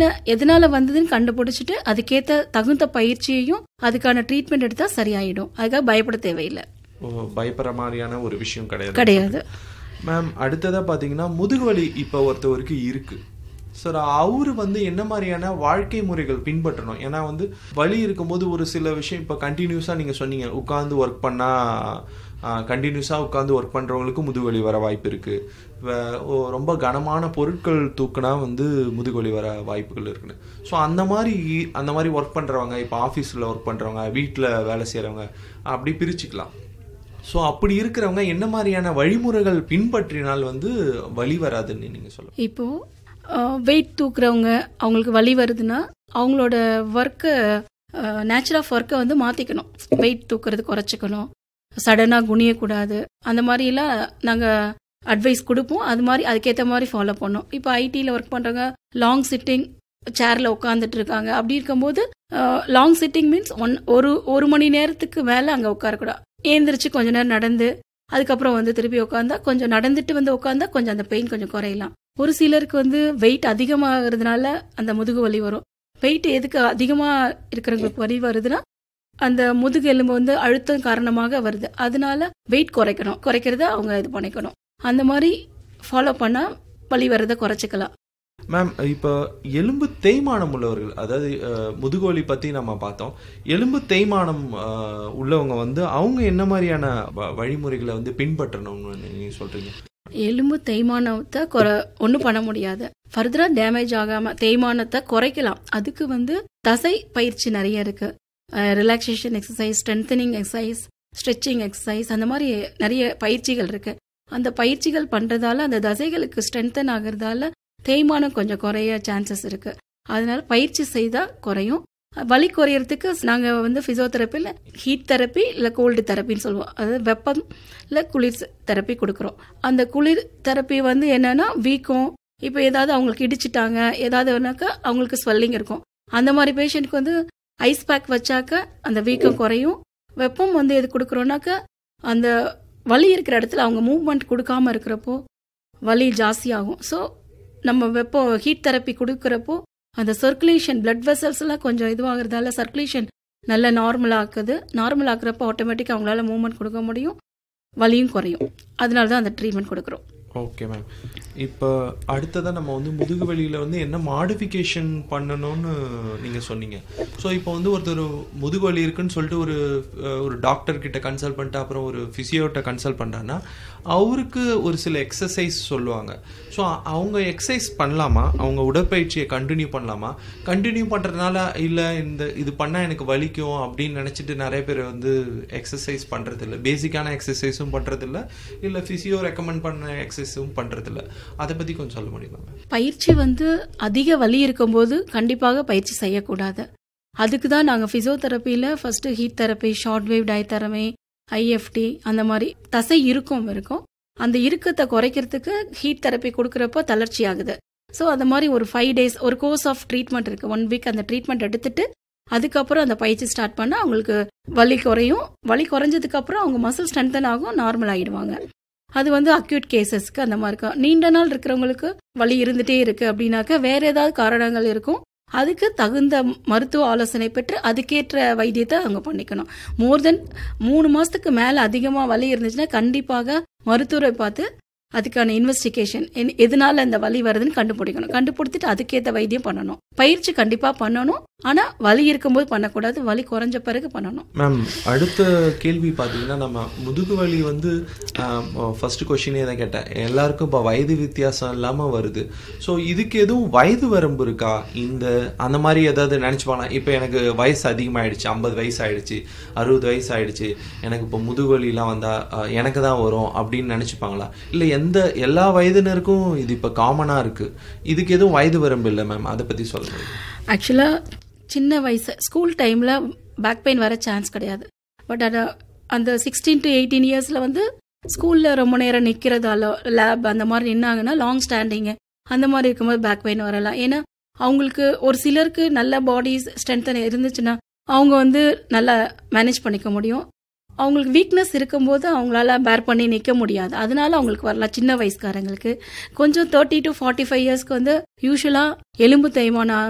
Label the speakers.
Speaker 1: எதனால வந்ததுன்னு கண்டுபிடிச்சிட்டு அதுக்கேற்ற தகுந்த பயிற்சியையும் அதுக்கான ட்ரீட்மெண்ட் எடுத்தா சரியாயிடும். அதுக்காக பயப்பட தேவையில்லை.
Speaker 2: பயப்படுற மாதிரியான ஒரு விஷயம்
Speaker 1: கிடையாது
Speaker 2: மேம். அடுத்ததா பாத்தீங்கன்னா முதுகுவலி இப்ப ஒருத்தவருக்கு இருக்கு சார், அவரு என்ன மாதிரியான வாழ்க்கை முறைகள் பின்பற்றணும்? ஏன்னா வலி இருக்கும்போது ஒரு சில விஷயம் இப்ப கண்டினியூஸா நீங்க சொன்னீங்க, உட்கார்ந்து ஒர்க் பண்ணா கண்டினியூஸா உட்கார்ந்து ஒர்க் பண்றவங்களுக்கு முதுகுவலி வர வாய்ப்பு இருக்கு. ரொம்ப கனமான பொருட்கள் தூக்குனா முதுகுவலி வர வாய்ப்புகள் இருக்குன்னு. ஸோ அந்த மாதிரி ஒர்க் பண்றவங்க, இப்போ ஆஃபீஸில் ஒர்க் பண்றவங்க, வீட்டில் வேலை செய்யறவங்க, அப்படி பிரிச்சுக்கலாம். ஸோ அப்படி இருக்கிறவங்க என்ன மாதிரியான வழிமுறைகள் பின்பற்றினால் வலி வராதுன்னு நீங்க சொல்லுங்க.
Speaker 1: இப்போ வெயிட் தூக்குறவங்க அவங்களுக்கு வலி வருதுன்னா அவங்களோட ஒர்க்கை, நேச்சர் ஆஃப் ஒர்க்கை மாற்றிக்கணும். வெயிட் தூக்குறது குறைச்சிக்கணும், சடனாக குனியக்கூடாது. அந்த மாதிரிலாம் நாங்கள் அட்வைஸ் கொடுப்போம். அது மாதிரி அதுக்கேற்ற மாதிரி ஃபாலோ பண்ணோம். இப்போ ஐடியில் ஒர்க் பண்ணுறவங்க லாங் சிட்டிங் சேரில் உட்காந்துட்டு இருக்காங்க. அப்படி இருக்கும்போது லாங் சிட்டிங் மீன்ஸ் ஒரு மணி நேரத்துக்கு மேலே அங்கே உட்காரக்கூடாது. ஏந்திரிச்சு கொஞ்ச நேரம் நடந்து அதுக்கப்புறம் திருப்பி உட்காந்தா, கொஞ்சம் நடந்துட்டு உட்காந்தா கொஞ்சம் அந்த பெயின் கொஞ்சம் குறையலாம். ஒரு சிலருக்கு வெயிட் அதிகமாகிறதுனால அந்த முதுகு வலி வரும். வெயிட் எதுக்கு அதிகமாக இருக்கிறவங்களுக்கு வலி வருதுன்னா அந்த முதுகு எலும்பு அழுத்தம் காரணமாக வருது. அதனால வெயிட் குறைக்கிறத அவங்க இது பண்ணிக்கணும். அந்த மாதிரி ஃபாலோ பண்ணா வலி வரதை குறைச்சிக்கலாம்.
Speaker 2: மேம், இப்போ எலும்பு தேய்மானம் உள்ளவர்கள், அதாவது முதுகுவலி பத்தி நம்ம பார்த்தோம். எலும்பு தேய்மானம் உள்ளவங்க அவங்க என்ன மாதிரியான வழிமுறைகளை பின்பற்றணும்னு நீங்க சொல்றீங்க?
Speaker 1: எலும்பு தேய்மானத்தை ஒன்றும் பண்ண முடியாது. ஃபர்தரா டேமேஜ் ஆகாம தேய்மானத்தை குறைக்கலாம். அதுக்கு தசை பயிற்சி நிறைய இருக்கு. Relaxation exercise, strengthening exercise, stretching exercise, அந்த மாதிரி நிறைய பயிற்சிகள் இருக்கு. அந்த பயிற்சிகள் பண்றதால அந்த தசைகளுக்கு ஸ்ட்ரென்தன் ஆகிறதால தேய்மானம் கொஞ்சம் குறைய சான்சஸ் இருக்கு. அதனால பயிற்சி செய்தா குறையும். வலி குறையறதுக்கு நாங்கள் பிசியோதெரப்பியில் ஹீட் தெரப்பி இல்லை கோல்டு தெரப்பின்னு சொல்லுவோம். அதாவது வெப்பம் இல்லை குளிர் தெரப்பி கொடுக்குறோம். அந்த குளிர் தெரப்பி என்னன்னா வீக்கம், இப்போ ஏதாவது அவங்களுக்கு இடிச்சிட்டாங்க ஏதாவதுனாக்கா அவங்களுக்கு ஸ்வெல்லிங் இருக்கும். அந்த மாதிரி பேஷண்ட்க்கு ஐஸ் பேக் வச்சாக்க அந்த வீக்கம் குறையும். வெப்பம் எது கொடுக்குறோன்னாக்கா அந்த வலி இருக்கிற இடத்துல அவங்க மூவ்மெண்ட் கொடுக்காம இருக்கிறப்போ வலி ஜாஸ்தியாகும். ஸோ நம்ம ஹீட் தெரப்பி கொடுக்குறப்போ அந்த சர்க்குலேஷன், பிளட் வெசல்ஸ் எல்லாம் கொஞ்சம் இதுவாகிறதால சர்க்குலேஷன் நல்லா நார்மல் ஆக்குறப்போ ஆட்டோமேட்டிக்காக அவங்களால மூவ்மெண்ட் கொடுக்க முடியும், வலியும் குறையும். அதனால தான் அந்த ட்ரீட்மெண்ட் கொடுக்குறோம்.
Speaker 2: Okay ma'am. இப்போ அடுத்ததான் நம்ம முதுகு வலியில் என்ன மாடிஃபிகேஷன் பண்ணணும்னு நீங்கள் சொன்னீங்க. ஸோ இப்போ ஒருத்தர் முதுகு வலி இருக்குன்னு சொல்லிட்டு ஒரு டாக்டர் கிட்ட கன்சல்ட் பண்ணிட்டு அப்புறம் ஒரு ஃபிசியோட்ட கன்சல்ட் பண்ணுறாங்கன்னா அவருக்கு ஒரு சில எக்ஸசைஸ் சொல்லுவாங்க. ஸோ அவங்க எக்ஸசைஸ் பண்ணலாமா? அவங்க உடற்பயிற்சியை கண்டினியூ பண்ணலாமா? கண்டினியூ பண்ணுறதுனால இல்லை இது பண்ணால் எனக்கு வலிக்கும் அப்படின்னு நினச்சிட்டு நிறைய பேர் எக்ஸசைஸ் பண்ணுறதில்ல, பேசிக்கான எக்ஸசைஸும் பண்ணுறதில்ல, இல்லை ஃபிசியோ ரெக்கமெண்ட் பண்ண எக்ஸசைஸும் பண்ணுறதில்ல. அதை பற்றி கொஞ்சம் சொல்ல முடியுமா?
Speaker 1: பயிற்சி அதிக வலி இருக்கும்போது கண்டிப்பாக பயிற்சி செய்யக்கூடாது. அதுக்கு தான் நாங்கள் ஃபிசியோதெரப்பியில் first heat therapy, short wave diathermy, IFT, அந்த மாதிரி தசை இருக்கும் அந்த இறுக்கத்தை குறைக்கிறதுக்கு ஹீட் தெரப்பி கொடுக்குறப்போ தளர்ச்சி ஆகுது. ஸோ அந்த மாதிரி ஒரு 5 days ஒரு கோர்ஸ் ஆஃப் ட்ரீட்மெண்ட் இருக்கு. 1 week அந்த ட்ரீட்மெண்ட் எடுத்துட்டு அதுக்கப்புறம் அந்த பயிற்சி ஸ்டார்ட் பண்ணா அவங்களுக்கு வலி குறையும். வலி குறைஞ்சதுக்கு அப்புறம் அவங்க மசில் ஸ்ட்ரென்தன் ஆகும், நார்மல் ஆயிடுவாங்க. அது அக்யூட் கேசஸ்க்கு அந்த மாதிரி இருக்கும். நீண்ட நாள் இருக்கிறவங்களுக்கு வலி இருந்துட்டே இருக்கு அப்படின்னாக்க வேற ஏதாவது காரணங்கள் இருக்கும். அதுக்கு தகுந்த மருத்துவ ஆலோசனை பெற்று அதுக்கேற்ற வைத்தியத்தை அவங்க பண்ணிக்கணும். மோர் தென் 3 மாசத்துக்கு மேல அதிகமா வலி இருந்துச்சுன்னா கண்டிப்பாக மருத்துவரை பார்த்து அதுக்கான இன்வெஸ்டிகேஷன் எதனால இந்த வலி வருதுன்னு கண்டுபிடிச்சிட்டு அதுக்கேற்ற வைத்தியம் பண்ணணும். பயிற்சி கண்டிப்பா பண்ணணும். ஆனா வலி இருக்கும்போது பண்ணக்கூடாது, வலி குறைஞ்ச பிறகு பண்ணணும்.
Speaker 2: மேம், அடுத்த கேள்வி பாத்தீங்கன்னா நம்ம முதுகு வலி ஃபர்ஸ்ட் கொஸ்டினே தான் கேட்டேன். எல்லாருக்கும் இப்போ வயது வித்தியாசம் இல்லாம வருது. ஸோ இதுக்கு எதுவும் வயது வரம்பு இருக்கா? அந்த மாதிரி ஏதாவது நினைச்சுப்பாங்க. இப்போ எனக்கு வயசு அதிகமாயிடுச்சு, 50 வயசு ஆயிடுச்சு, 60 வயசு ஆயிடுச்சு, எனக்கு இப்போ முதுகு வலிலாம் வந்தா எனக்கு தான் வரும் அப்படின்னு நினைச்சுப்பாங்களா? இல்லை எல்லா வயதினருக்கும் இது இப்போ காமனா இருக்கு, இதுக்கு எதுவும் வயது வரம்பு இல்லை மேம்? அதை பத்தி சொல்லுங்க.
Speaker 1: ஆக்சுவலா சின்ன வயசு ஸ்கூல் டைம்ல பேக் பெயின் வர சான்ஸ் கிடையாது. பட் அந்த 16 to 18 இயர்ஸ்ல ஸ்கூல்ல ரொம்ப நேரம் நிக்கிறதால லேப் அந்த மாதிரி நின்னாங்கன்னா லாங் ஸ்டாண்டிங் அந்த மாதிரி இருக்கும்போது பேக் பெயின் வரலாம். ஏன்னா அவங்களுக்கு ஒரு சிலருக்கு நல்ல பாடி ஸ்ட்ரென்த் இருந்துச்சுன்னா அவங்க நல்லா மேனேஜ் பண்ணிக்க முடியும். அவங்களுக்கு வீக்னஸ் இருக்கும்போது அவங்களால பேர் பண்ணி நிற்க முடியாது, அதனால அவங்களுக்கு வரலாம். சின்ன வயசுக்காரங்களுக்கு கொஞ்சம் 30 to 45 இயர்ஸ்க்கு யூஸ்வலா எலும்பு தேய்மானம்